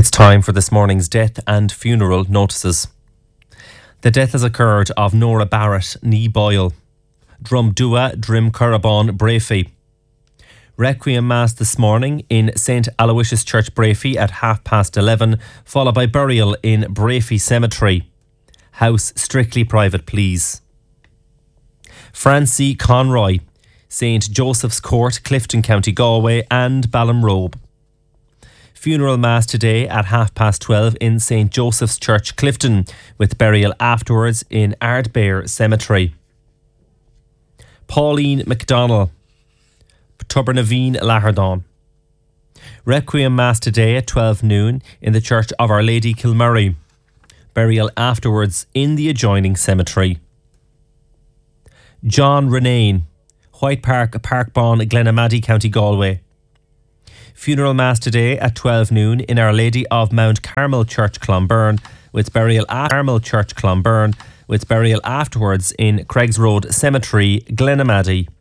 It's time for this morning's death and funeral notices. The death has occurred of Nora Barrett, ní Boyle, Drumdua, Drim Currabon, Brafey. Requiem Mass this morning in St. Aloysius Church, Brafey at 11:30, followed by burial in Brafey Cemetery. House strictly private, please. Francie Conroy, St. Joseph's Court, Clifton, County Galway and Ballinrobe. Funeral Mass today at 12:30 in St. Joseph's Church, Clifton, with burial afterwards in Ardbare Cemetery. Pauline McDonnell, Tubbernaveen, Lahardon. Requiem Mass today at 12 noon in the Church of Our Lady, Kilmurray. Burial afterwards in the adjoining cemetery. John Renane, White Park, Parkbawn, Glenamaddy, County Galway. Funeral Mass today at 12 noon in Our Lady of Mount Carmel Church, Clonberne, with burial at Carmel Church, Clonberne, with burial afterwards in Craigs Road Cemetery, Glenamaddy.